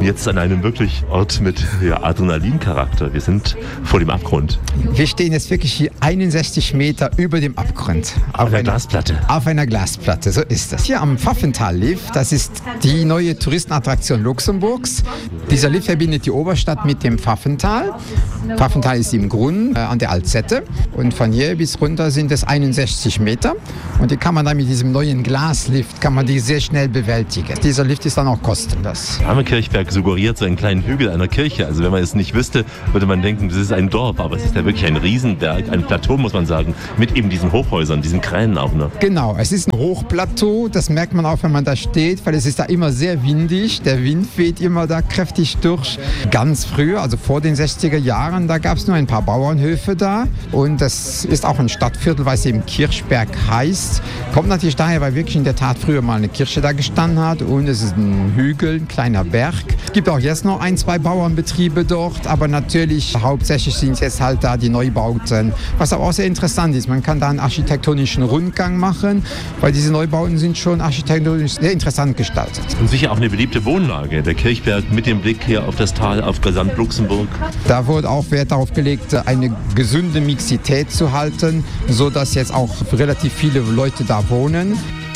sind jetzt an einem wirklich Ort mit Adrenalincharakter. Wir sind vor dem Abgrund. Wir stehen jetzt wirklich hier 61 Meter über dem Abgrund. Auf einer Glasplatte. Auf einer Glasplatte, so ist es. Hier am Pfaffental-Lift, das ist die neue Touristenattraktion Luxemburgs. Dieser Lift verbindet die Oberstadt mit dem Pfaffental. Pfaffental ist im Grund an der Alzette. Und von hier bis runter sind es 61 Meter. Und die kann man dann mit diesem neuen Glaslift, kann man die sehr schnell bewältigen. Dieser Lift ist dann auch kostenlos. Name Kirchberg suggeriert so einen kleinen Hügel einer Kirche. Also wenn man es nicht wüsste, würde man denken, das ist ein Dorf. Aber es ist ja wirklich ein Riesenberg, ein Plateau, muss man sagen, mit eben diesen Hochhäusern, diesen Kränen auch noch. Genau, es ist ein Hochplateau. Das merkt man auch, wenn man da steht, weil es ist da immer sehr windig. Der Wind weht immer da kräftig durch. Ganz früher, also vor den 60er Jahren, da gab es nur ein paar Bauernhöfe da. Und das ist auch ein Stadtviertel, weil es eben Kirchberg heißt. Kommt natürlich daher, weil wirklich in der Tat früher mal eine Kirche da gestanden hat. Und es ist ein Hügel, ein kleiner Berg. Es gibt auch jetzt noch ein, zwei Bauernbetriebe dort. Aber natürlich hauptsächlich sind jetzt halt da die Neubauten. Was aber auch sehr interessant ist, man kann da einen architektonischen Rundgang machen, weil diese Neubauten sind schon architektonisch sehr interessant gestaltet. Und sicher auch eine beliebte Wohnlage, der Kirchberg mit dem Blick hier auf das Tal, auf Gesamt-Luxemburg. Da wurde auch Wert darauf gelegt, eine gesunde Mixität zu halten, sodass jetzt auch relativ viele Leute da wohnen.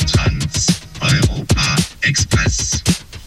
Trans-Europa-Express.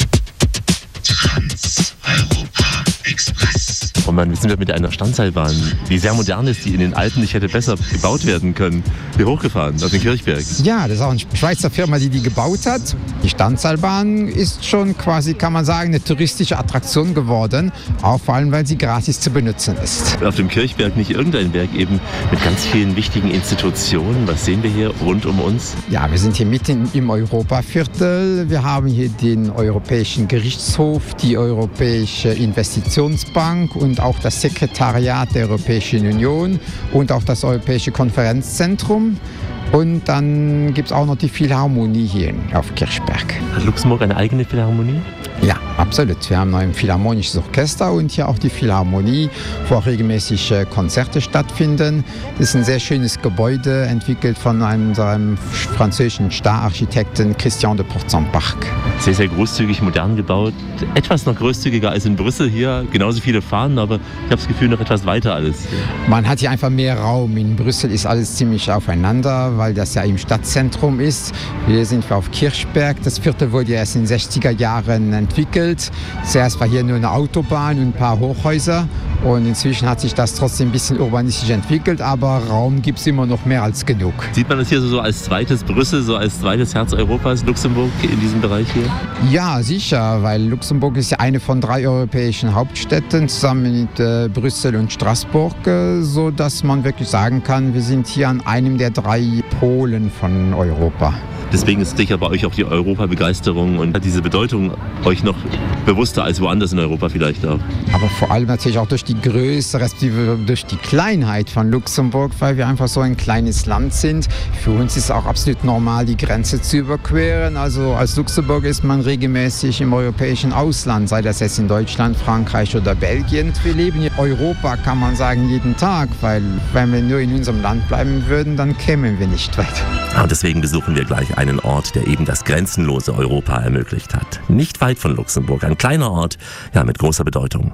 Trans-Europa-Express. Oh Mann, wir sind ja mit einer Standseilbahn, die sehr modern ist, die in den Alpen nicht hätte besser gebaut werden können, hier hochgefahren auf den Kirchberg. Ja, das ist auch eine Schweizer Firma, die gebaut hat. Die Standseilbahn ist schon quasi, kann man sagen, eine touristische Attraktion geworden, auch vor allem, weil sie gratis zu benutzen ist. Auf dem Kirchberg nicht irgendein Berg, eben mit ganz vielen wichtigen Institutionen. Was sehen wir hier rund um uns? Ja, wir sind hier mitten im Europaviertel. Wir haben hier den Europäischen Gerichtshof, die Europäische Investitionsbank und auch das Sekretariat der Europäischen Union und auch das Europäische Konferenzzentrum. Und dann gibt es auch noch die Philharmonie hier auf Kirchberg. Hat Luxemburg eine eigene Philharmonie? Ja, absolut. Wir haben noch ein philharmonisches Orchester und hier auch die Philharmonie, wo auch regelmäßig Konzerte stattfinden. Das ist ein sehr schönes Gebäude, entwickelt von einem französischen Stararchitekten Christian de Portzamparc. Sehr, sehr großzügig, modern gebaut. Etwas noch großzügiger als in Brüssel hier. Genauso viele Fahnen, aber ich habe das Gefühl, noch etwas weiter alles. Man hat hier einfach mehr Raum. In Brüssel ist alles ziemlich aufeinander, weil das ja im Stadtzentrum ist. Hier sind wir auf Kirchberg. Das Viertel wurde erst in den 60er Jahren entwickelt. Zuerst war hier nur eine Autobahn und ein paar Hochhäuser. Und inzwischen hat sich das trotzdem ein bisschen urbanistisch entwickelt, aber Raum gibt es immer noch mehr als genug. Sieht man das hier so als zweites Brüssel, so als zweites Herz Europas, Luxemburg in diesem Bereich hier? Ja, sicher, weil Luxemburg ist ja eine von 3 europäischen Hauptstädten, zusammen mit Brüssel und Straßburg, so dass man wirklich sagen kann, wir sind hier an einem der 3 Polen von Europa. Deswegen ist sicher bei euch auch die Europa-Begeisterung und diese Bedeutung euch noch bewusster als woanders in Europa vielleicht auch. Aber vor allem natürlich auch durch die Größe, respektive durch die Kleinheit von Luxemburg, weil wir einfach so ein kleines Land sind. Für uns ist es auch absolut normal, die Grenze zu überqueren. Also als Luxemburger ist man regelmäßig im europäischen Ausland, sei das jetzt in Deutschland, Frankreich oder Belgien. Wir leben in Europa, kann man sagen, jeden Tag, weil wenn wir nur in unserem Land bleiben würden, dann kämen wir nicht weit. Und deswegen besuchen wir gleich einen Ort, der eben das grenzenlose Europa ermöglicht hat. Nicht weit von Luxemburg, ein kleiner Ort, ja, mit großer Bedeutung.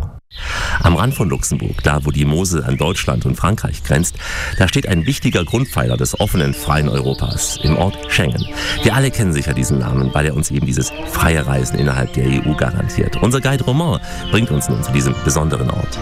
Am Rand von Luxemburg, da wo die Mosel an Deutschland und Frankreich grenzt, da steht ein wichtiger Grundpfeiler des offenen, freien Europas, im Ort Schengen. Wir alle kennen sicher diesen Namen, weil er uns eben dieses freie Reisen innerhalb der EU garantiert. Unser Guide Romain bringt uns nun zu diesem besonderen Ort.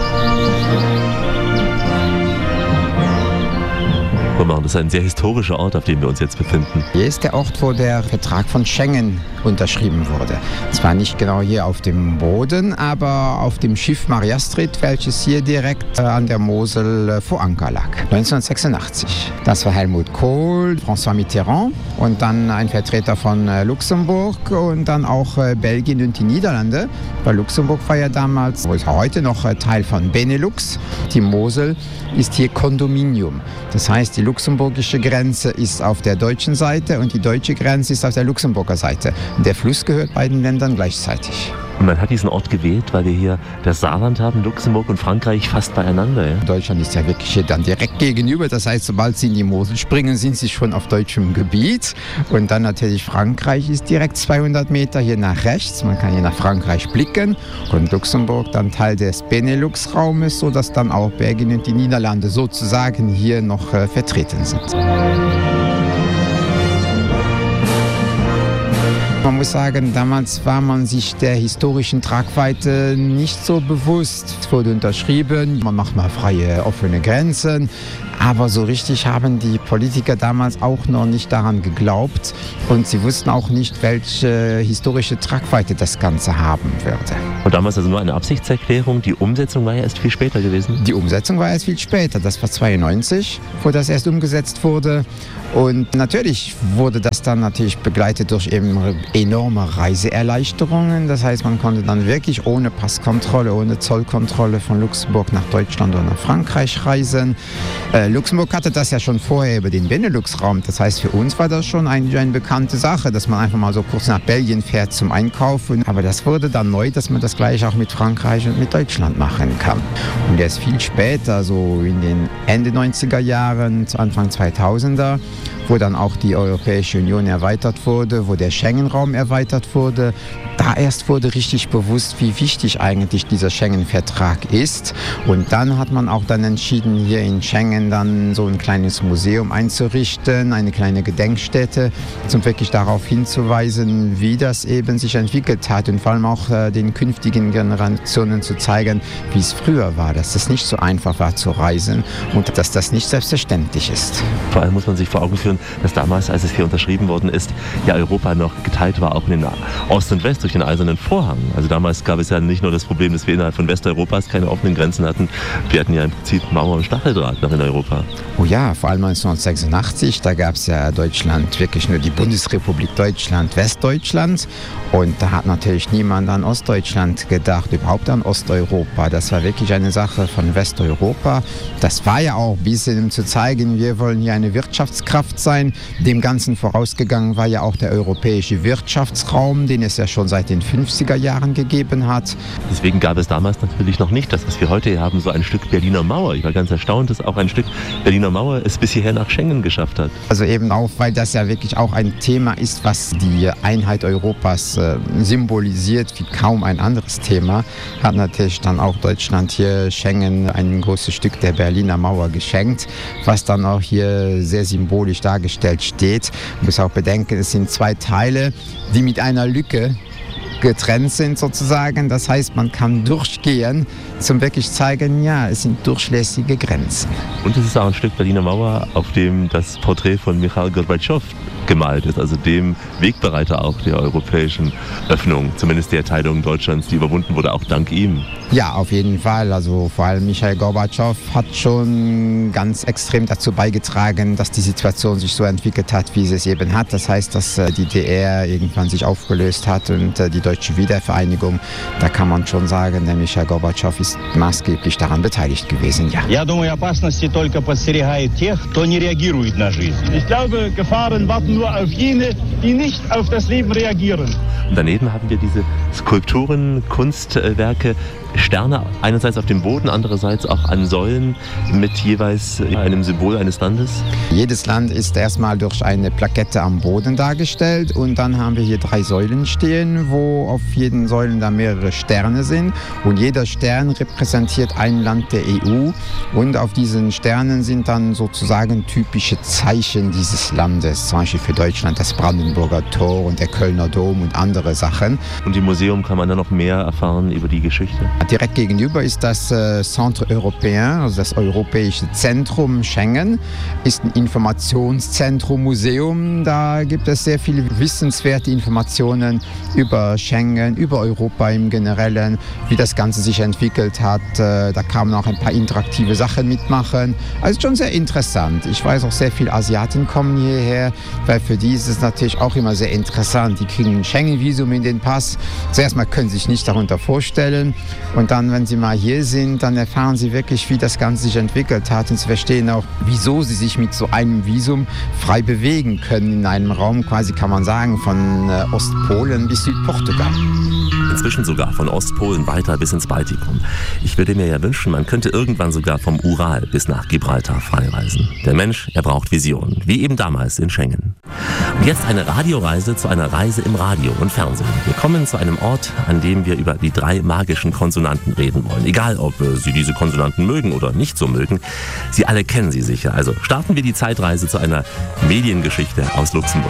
Das ist ein sehr historischer Ort, auf dem wir uns jetzt befinden. Hier ist der Ort, wo der Vertrag von Schengen unterschrieben wurde. Zwar nicht genau hier auf dem Boden, aber auf dem Schiff Maria Astrid, welches hier direkt an der Mosel vor Anker lag. 1986. Das war Helmut Kohl, François Mitterrand und dann ein Vertreter von Luxemburg und dann auch Belgien und die Niederlande. Weil Luxemburg war ja damals, wo ist heute noch Teil von Benelux. Die Mosel ist hier Kondominium. Das heißt, die luxemburgische Grenze ist auf der deutschen Seite und die deutsche Grenze ist auf der Luxemburger Seite. Der Fluss gehört beiden Ländern gleichzeitig. Und man hat diesen Ort gewählt, weil wir hier das Saarland haben, Luxemburg und Frankreich fast beieinander. Ja? Deutschland ist ja wirklich hier dann direkt gegenüber. Das heißt, sobald Sie in die Mosel springen, sind Sie schon auf deutschem Gebiet. Und dann natürlich Frankreich ist direkt 200 Meter hier nach rechts. Man kann hier nach Frankreich blicken. Und Luxemburg dann Teil des Benelux-Raumes, sodass dann auch Belgien und die Niederlande sozusagen hier noch vertreten sind. Man muss sagen, damals war man sich der historischen Tragweite nicht so bewusst. Es wurde unterschrieben, man macht mal freie, offene Grenzen. Aber so richtig haben die Politiker damals auch noch nicht daran geglaubt. Und sie wussten auch nicht, welche historische Tragweite das Ganze haben würde. Und damals also nur eine Absichtserklärung. Die Umsetzung war ja erst viel später gewesen? Die Umsetzung war erst viel später. Das war 1992, wo das erst umgesetzt wurde. Und natürlich wurde das dann natürlich begleitet durch eben enorme Reiseerleichterungen. Das heißt, man konnte dann wirklich ohne Passkontrolle, ohne Zollkontrolle von Luxemburg nach Deutschland oder nach Frankreich reisen. Luxemburg hatte das ja schon vorher über den Benelux-Raum. Das heißt, für uns war das schon eine bekannte Sache, dass man einfach mal so kurz nach Belgien fährt zum Einkaufen. Aber das wurde dann neu, dass man das gleich auch mit Frankreich und mit Deutschland machen kann. Und erst viel später, so in den Ende 90er Jahren, Anfang 2000er, wo dann auch die Europäische Union erweitert wurde, wo der Schengen-Raum erweitert wurde. Da erst wurde richtig bewusst, wie wichtig eigentlich dieser Schengen-Vertrag ist. Und dann hat man auch dann entschieden, hier in Schengen dann so ein kleines Museum einzurichten, eine kleine Gedenkstätte, um wirklich darauf hinzuweisen, wie das eben sich entwickelt hat und vor allem auch den künftigen Generationen zu zeigen, wie es früher war, dass es nicht so einfach war zu reisen und dass das nicht selbstverständlich ist. Vor allem muss man sich vor Augen führen, dass damals, als es hier unterschrieben worden ist, ja Europa noch geteilt war, auch in Ost und West durch den Eisernen Vorhang. Also damals gab es ja nicht nur das Problem, dass wir innerhalb von Westeuropas keine offenen Grenzen hatten. Wir hatten ja im Prinzip Mauer und Stacheldraht noch in Europa. Oh ja, vor allem 1986, da gab es ja Deutschland, wirklich nur die Bundesrepublik Deutschland, Westdeutschland. Und da hat natürlich niemand an Ostdeutschland gedacht, überhaupt an Osteuropa. Das war wirklich eine Sache von Westeuropa. Das war ja auch ein bisschen, um zu zeigen, wir wollen hier eine Wirtschaftskraft sein. Dem Ganzen vorausgegangen war ja auch der europäische Wirtschaftsraum, den es ja schon seit den 50er Jahren gegeben hat. Deswegen gab es damals natürlich noch nicht das, was wir heute hier haben, so ein Stück Berliner Mauer. Ich war ganz erstaunt, dass auch ein Stück Berliner Mauer es bis hierher nach Schengen geschafft hat. Also eben auch, weil das ja wirklich auch ein Thema ist, was die Einheit Europas symbolisiert wie kaum ein anderes Thema, hat natürlich dann auch Deutschland hier Schengen ein großes Stück der Berliner Mauer geschenkt, was dann auch hier sehr symbolisch dargestellt steht. Man muss auch bedenken, es sind zwei Teile, die mit einer Lücke getrennt sind sozusagen. Das heißt, man kann durchgehen, zum wirklich zeigen, ja, es sind durchlässige Grenzen. Und es ist auch ein Stück Berliner Mauer, auf dem das Porträt von Michail Gorbatschow gemalt ist, also dem Wegbereiter auch der europäischen Öffnung, zumindest der Teilung Deutschlands, die überwunden wurde, auch dank ihm. Ja, auf jeden Fall. Also vor allem Michail Gorbatschow hat schon ganz extrem dazu beigetragen, dass die Situation sich so entwickelt hat, wie sie es eben hat. Das heißt, dass die DDR irgendwann sich aufgelöst hat und die deutsche Wiedervereinigung, da kann man schon sagen, der Michail Gorbatschow ist maßgeblich daran beteiligt gewesen, ja. Ich glaube, Gefahren warten nur auf jene, die nicht auf das Leben reagieren. Und daneben haben wir diese Skulpturen, Kunstwerke, Sterne einerseits auf dem Boden, andererseits auch an Säulen mit jeweils einem Symbol eines Landes. Jedes Land ist erstmal durch eine Plakette am Boden dargestellt und dann haben wir hier 3 Säulen stehen, wo auf jeden Säulen da mehrere Sterne sind und jeder Stern repräsentiert ein Land der EU und auf diesen Sternen sind dann sozusagen typische Zeichen dieses Landes, zum Beispiel für Deutschland das Brandenburger Tor und der Kölner Dom und andere Sachen. Und im Museum kann man dann noch mehr erfahren über die Geschichte. Direkt gegenüber ist das Centre Européen, also das Europäische Zentrum Schengen, ist ein Informationszentrum, Museum. Da gibt es sehr viele wissenswerte Informationen über Schengen, über Europa im Generellen, wie das Ganze sich entwickelt hat. Da kann man auch ein paar interaktive Sachen mitmachen. Also schon sehr interessant. Ich weiß auch, sehr viele Asiaten kommen hierher, weil für die ist es natürlich auch immer sehr interessant. Die kriegen ein Schengen-Visum in den Pass. Zuerst mal können sie sich nicht darunter vorstellen. Und dann, wenn Sie mal hier sind, dann erfahren Sie wirklich, wie das Ganze sich entwickelt hat. Und Sie verstehen auch, wieso Sie sich mit so einem Visum frei bewegen können in einem Raum, quasi kann man sagen, von Ostpolen bis Südportugal. Inzwischen sogar von Ostpolen weiter bis ins Baltikum. Ich würde mir ja wünschen, man könnte irgendwann sogar vom Ural bis nach Gibraltar freireisen. Der Mensch, er braucht Visionen, wie eben damals in Schengen. Und jetzt eine Radioreise zu einer Reise im Radio und Fernsehen. Wir kommen zu einem Ort, an dem wir über die 3 magischen Konsonanten reden wollen. Egal, ob Sie diese Konsonanten mögen oder nicht so mögen, Sie alle kennen sie sicher. Also starten wir die Zeitreise zu einer Mediengeschichte aus Luxemburg.